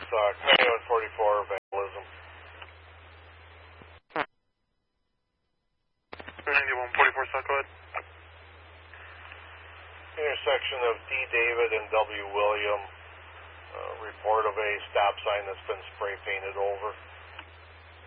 Commando 44, vandalism. 9144 South, go ahead. Intersection of D. David and W. William. Report of a stop sign that's been spray painted over.